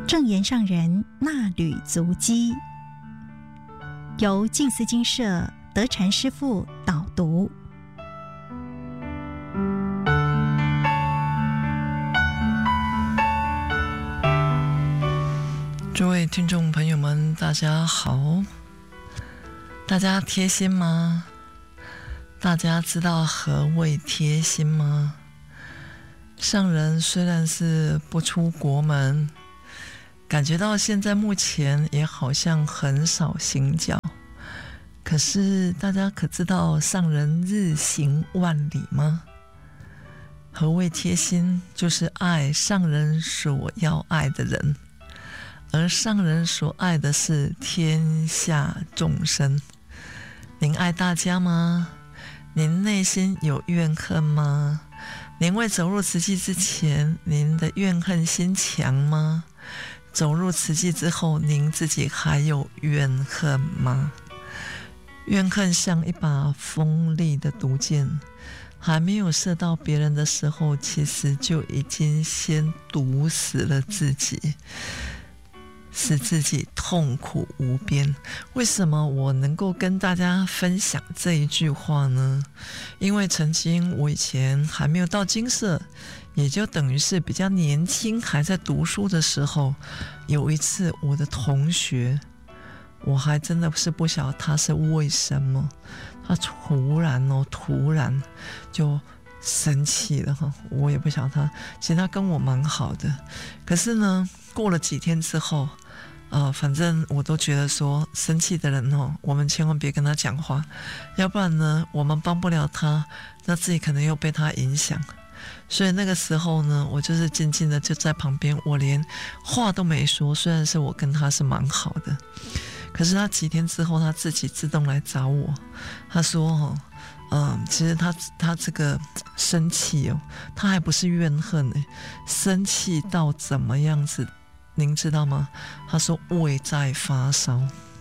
正言上人那履足迹，由静思精舍德禅师父导读。 诸位听众朋友们，大家好。大家贴心吗？大家知道何谓贴心吗？上人虽然是不出国门，感觉到现在目前也好像很少行脚，可是大家可知道上人日行万里吗？何谓贴心？就是爱上人所要爱的人，而上人所爱的是天下众生。您爱大家吗？您内心有怨恨吗？您未走入慈济之前，您的怨恨心强吗？走入慈济之后，您自己还有怨恨吗？怨恨像一把锋利的毒箭，还没有射到别人的时候，其实就已经先毒死了自己，使自己痛苦无边。为什么我能够跟大家分享这一句话呢？因为曾经我以前还没有到精舍，也就等于是比较年轻还在读书的时候，有一次我的同学，我还真的是不晓得他是为什么，他突然就生气了，我也不晓得他，其实他跟我蛮好的，可是呢过了几天之后反正我都觉得说，生气的人我们千万别跟他讲话，要不然呢我们帮不了他，那自己可能又被他影响。所以那个时候呢，我就是静静的就在旁边，我连话都没说，虽然是我跟他是蛮好的，可是他几天之后他自己自动来找我，他说其实他这个生气他还不是怨恨生气到怎么样子您知道吗？他说胃在发烧。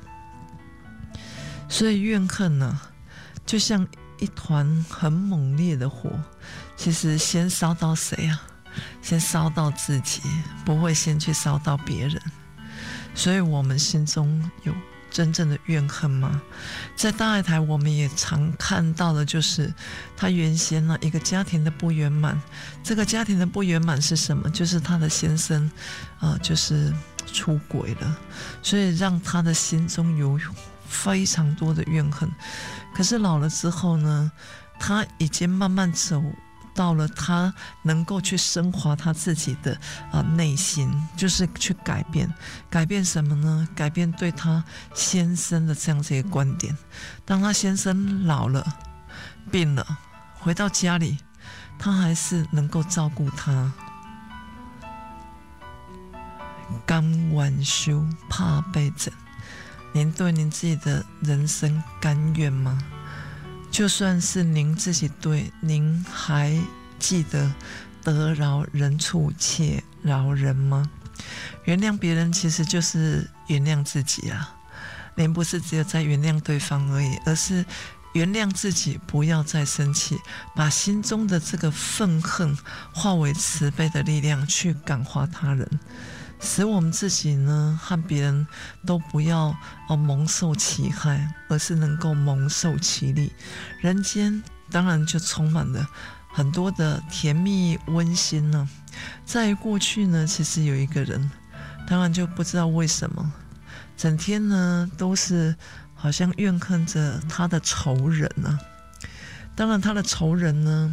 所以怨恨呢就像一团很猛烈的火，其实先烧到谁啊？先烧到自己，不会先去烧到别人。所以我们心中有真正的怨恨吗？在大爱台我们也常看到的就是他原先呢一个家庭的不圆满，这个家庭的不圆满是什么？就是他的先生就是出轨了，所以让他的心中有非常多的怨恨。可是老了之后呢，他已经慢慢走到了他能够去升华他自己的内心，就是去改变什么呢？改变对他先生的这样子一个观点。当他先生老了病了，回到家里他还是能够照顾他。甘愿受怕被整，您对您自己的人生甘愿吗？就算是您自己对，您还记得得饶人处且饶人吗？原谅别人其实就是原谅自己啊。您不是只有在原谅对方而已，而是原谅自己，不要再生气，把心中的这个愤恨化为慈悲的力量去感化他人，使我们自己呢和别人都不要蒙受其害，而是能够蒙受其利。人间当然就充满了很多的甜蜜温馨呢。在过去呢，其实有一个人，当然就不知道为什么整天呢都是好像怨恨着他的仇人啊。当然他的仇人呢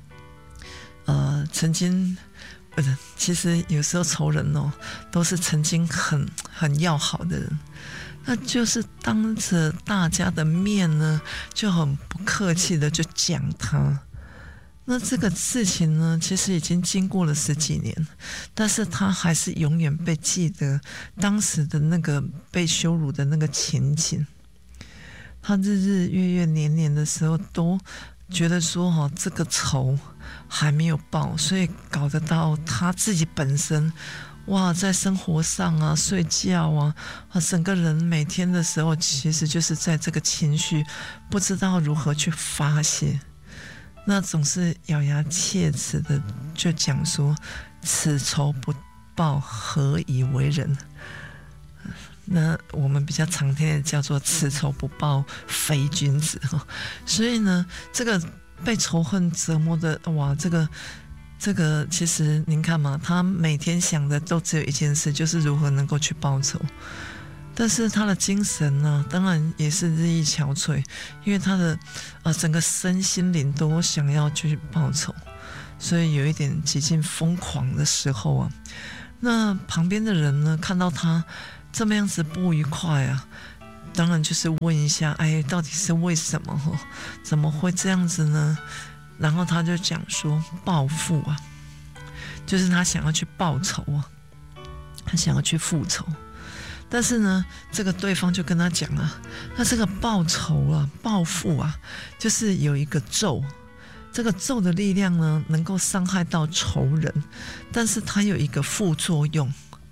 曾经其实有时候仇人都是曾经很要好的人，那就是当着大家的面呢就很不客气的就讲他。那这个事情呢其实已经经过了10几年，但是他还是永远被记得当时的那个被羞辱的那个情景。他日日月月年年的时候都觉得说这个仇还没有报，所以搞得到他自己本身在生活上啊睡觉整个人每天的时候其实就是在这个情绪不知道如何去发泄。那总是咬牙切齿的就讲说此仇报，何以为人？那我们比较常听的叫做此仇不报非君子。所以呢，这个被仇恨折磨的，哇，这个其实您看嘛，他每天想的都只有一件事，就是如何能够去报仇。但是他的精神呢，当然也是日益憔悴，因为他的整个身心灵都想要去报仇，所以有一点几近疯狂的时候啊。那旁边的人呢，看到他这么样子不愉快啊，当然就是问一下，哎，到底是为什么？怎么会这样子呢？然后他就讲说，报复啊，就是他想要去报仇啊，他想要去复仇。但是呢，这个对方就跟他讲啊，那这个报仇啊、报复啊，就是有一个咒，这个咒的力量呢，能够伤害到仇人，但是它有一个副作用。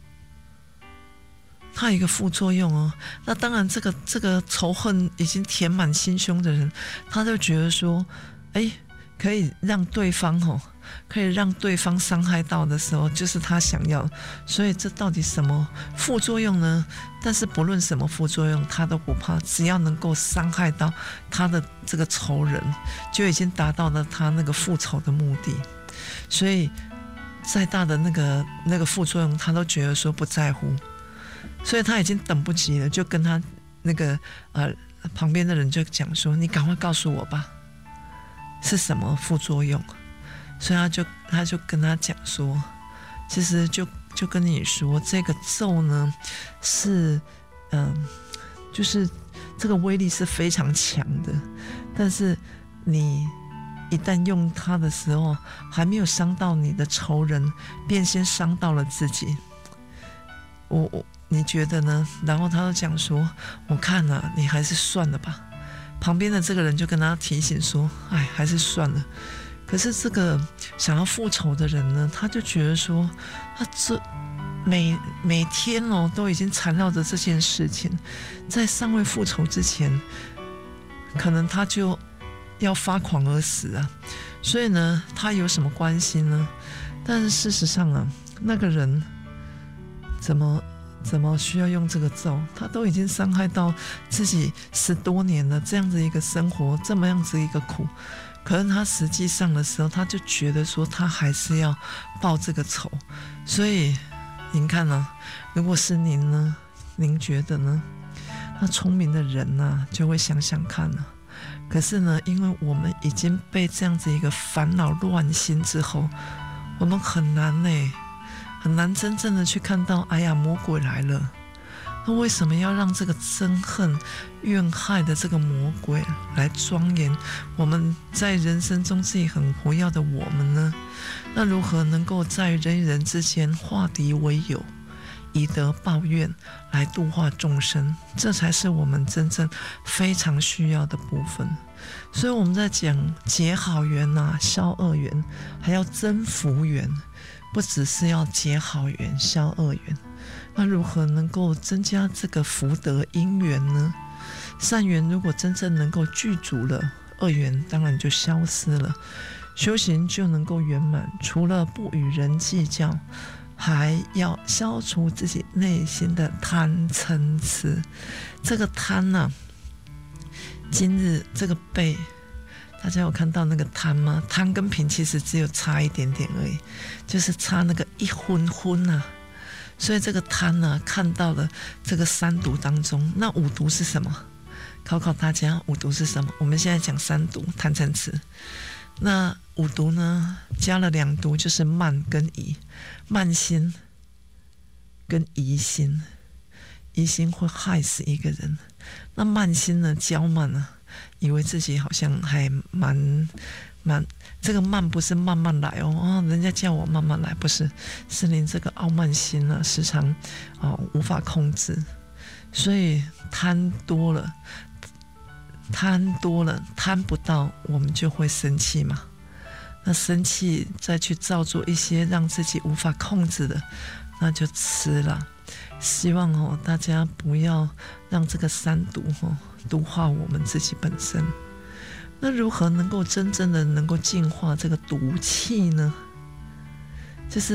它有一个副作用哦，那当然这个仇恨已经填满心胸的人，他就觉得说，哎，可以让对方伤害到的时候，就是他想要。所以这到底什么副作用呢？但是不论什么副作用，他都不怕，只要能够伤害到他的这个仇人，就已经达到了他那个复仇的目的。所以再大的那个副作用，他都觉得说不在乎。所以他已经等不及了，就跟他那个旁边的人就讲说：“你赶快告诉我吧，是什么副作用？”所以他就跟他讲说，其实就跟你说，这个咒呢是就是这个威力是非常强的，但是你一旦用它的时候，还没有伤到你的仇人，便先伤到了自己。你觉得呢？然后他就讲说，我看啊，你还是算了吧。旁边的这个人就跟他提醒说，哎，还是算了。可是这个想要复仇的人呢，他就觉得说，他这每天都已经缠绕着这件事情，在尚未复仇之前，可能他就要发狂而死啊。所以呢，他有什么关系呢？但是事实上啊，那个人怎么需要用这个咒？他都已经伤害到自己10多年了，这样子一个生活，这么样子一个苦。可是他实际上的时候，他就觉得说，他还是要报这个仇。所以您看啊，如果是您呢，您觉得呢？那聪明的人呢，就会想想看啊。可是呢，因为我们已经被这样子一个烦恼乱心之后，我们很难真正的去看到，哎呀，魔鬼来了。那为什么要让这个憎恨、怨害的这个魔鬼来庄严我们在人生中自己很活跃的我们呢？那如何能够在人与人之间化敌为友，以德报怨，来度化众生？这才是我们真正非常需要的部分。所以我们在讲结好缘啊，消恶缘，还要增福缘。不只是要结好缘、消恶缘，那如何能够增加这个福德因缘呢？善缘如果真正能够具足了，恶缘当然就消失了，修行就能够圆满。除了不与人计较，还要消除自己内心的贪嗔痴。这个贪啊，今日这个背。大家有看到那个贪吗？贪跟贫其实只有差一点点而已，就是差那个一分分啊。所以这个贪啊，看到了这个三毒当中，那五毒是什么？考考大家，五毒是什么？我们现在讲三毒，贪嗔痴。那五毒呢，加了2毒，就是慢跟疑。慢心跟疑心，疑心会害死一个人。那慢心呢，骄慢啊。以为自己好像还蛮，这个慢不是慢慢来人家叫我慢慢来，不是，是您这个傲慢心啊，时常无法控制，所以贪多了，贪不到，我们就会生气嘛。那生气再去造作一些让自己无法控制的，那就吃了。希望大家不要让这个三毒毒化我们自己本身。那如何能够真正的能够净化这个毒气呢？就是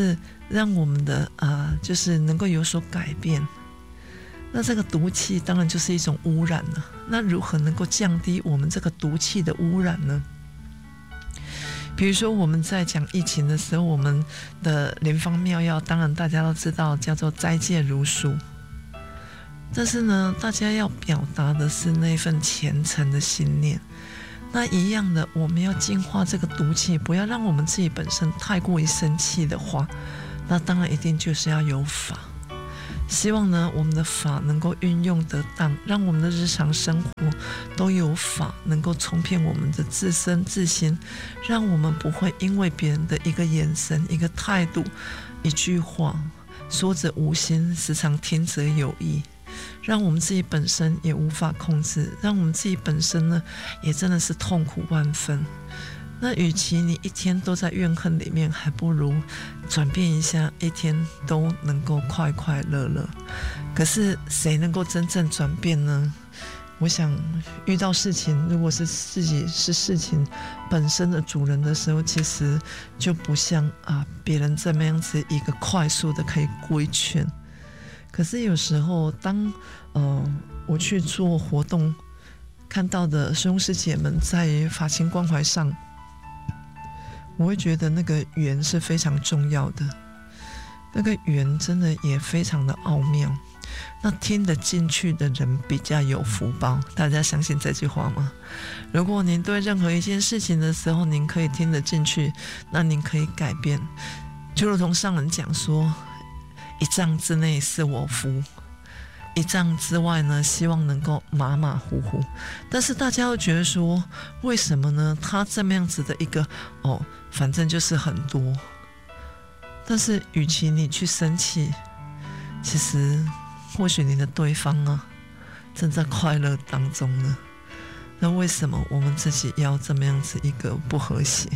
让我们的就是能够有所改变。那这个毒气当然就是一种污染了。那如何能够降低我们这个毒气的污染呢？比如说我们在讲疫情的时候，我们的灵方妙药当然大家都知道叫做斋戒如素，但是呢，大家要表达的是那份虔诚的信念。那一样的，我们要净化这个毒气，不要让我们自己本身太过于生气的话，那当然一定就是要有法。希望呢，我们的法能够运用得当，让我们的日常生活都有法能够冲遍我们的自身自心，让我们不会因为别人的一个眼神、一个态度、一句话，说者无心，时常听者有意，让我们自己本身也无法控制，让我们自己本身呢也真的是痛苦万分。那与其你一天都在怨恨里面，还不如转变一下，一天都能够快快乐乐。可是谁能够真正转变呢？我想遇到事情，如果是自己是事情本身的主人的时候，其实就不像别人这么样子一个快速的可以规劝。可是有时候当我去做活动，看到的师兄师姐们在法亲关怀上，我会觉得那个缘是非常重要的，那个缘真的也非常的奥妙。那听得进去的人比较有福报，大家相信这句话吗？如果您对任何一件事情的时候，您可以听得进去，那您可以改变。就如同上人讲说，一丈之内是我福，一丈之外呢，希望能够马马虎虎。但是大家又觉得说，为什么呢？他这么样子的一个反正就是很多。但是与其你去生气，其实或许你的对方正在快乐当中呢。那为什么我们自己要这么样子一个不和谐？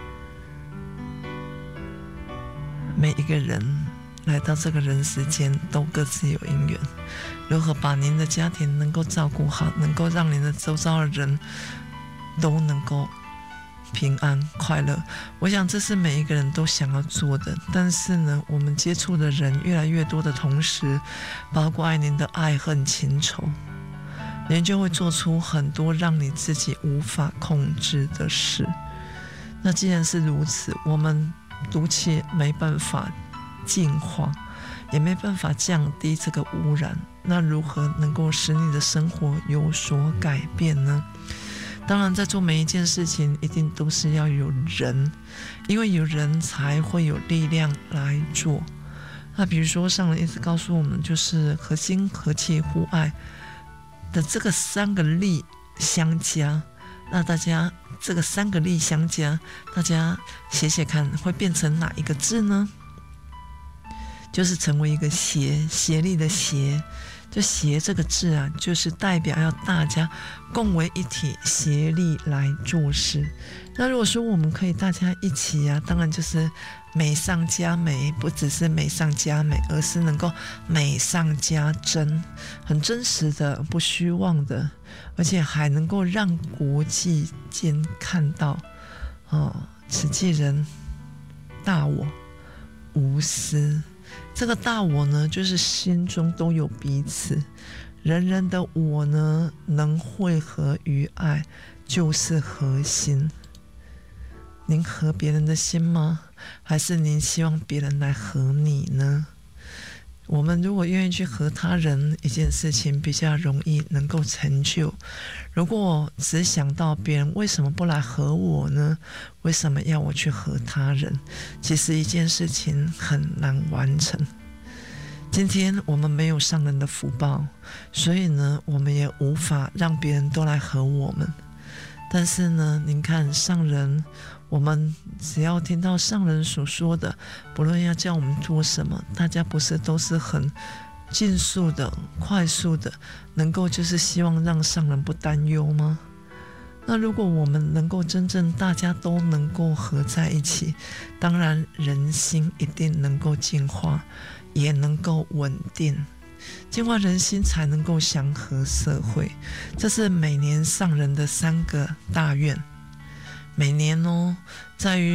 每一个人来到这个人世间都各自有因缘，如何把您的家庭能够照顾好，能够让您的周遭的人都能够平安快乐，我想这是每一个人都想要做的。但是呢，我们接触的人越来越多的同时，包括您的爱恨情仇，您就会做出很多让你自己无法控制的事。那既然是如此，我们毒气没办法净化，也没办法降低这个污染，那如何能够使你的生活有所改变呢？当然在做每一件事情一定都是要有人，因为有人才会有力量来做。那比如说上人一直告诉我们，就是和心和气互爱的这个三个力相加，那大家这个三个力相加，大家写写看会变成哪一个字呢？就是成为一个协力的协。就协这个字就是代表要大家共为一体，协力来做事。那如果说我们可以大家一起当然就是美上加美，不只是美上加美，而是能够美上加真，很真实的，不虚妄的，而且还能够让国际间看到此际人大我无私。这个大我呢，就是心中都有彼此，人人的我呢，能汇合于爱，就是合心。您合别人的心吗？还是您希望别人来合你呢？我们如果愿意去合他人，一件事情比较容易能够成就。如果只想到别人为什么不来合我呢？为什么要我去合他人？其实一件事情很难完成。今天我们没有上人的福报，所以呢，我们也无法让别人都来合我们。但是呢，您看上人，我们只要听到上人所说的，不论要叫我们做什么，大家不是都是很尽速的、快速的，能够就是希望让上人不担忧吗？那如果我们能够真正大家都能够合在一起，当然人心一定能够净化，也能够稳定。净化人心才能够祥和社会，这是每年上人的3个大愿。每年在于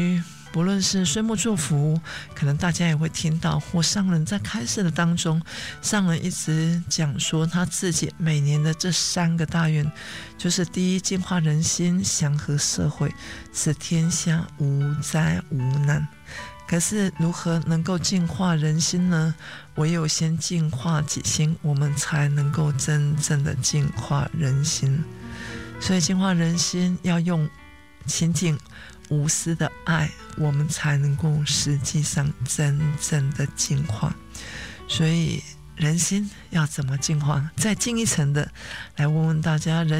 不论是岁末祝福，可能大家也会听到，或上人在开示的当中，上人一直讲说他自己每年的这3个大愿，就是第一，净化人心，祥和社会，使天下无灾无难。可是如何能够净化人心呢？唯有先净化己心，我们才能够真正的净化人心。所以净化人心要用清净无私的爱，我们才能够实际上真正的净化。所以人心要怎么净化？再进一层的来问问大家，人